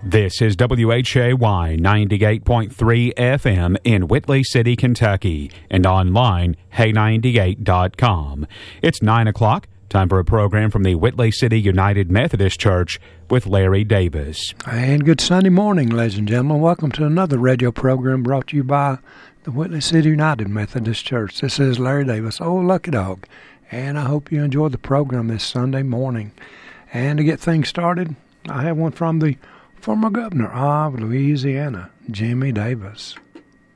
This is WHAY 98.3 FM in Whitley City, Kentucky, and online, hay98.com. It's 9 o'clock. Time for a program from the Whitley City United Methodist Church with Larry Davis. And good Sunday morning, ladies and gentlemen. Welcome to another radio program brought to you by the Whitley City United Methodist Church. This is Larry Davis, old lucky dog, and I hope you enjoyed the program this Sunday morning. And to get things started, I have one from the former governor of Louisiana, Jimmy Davis.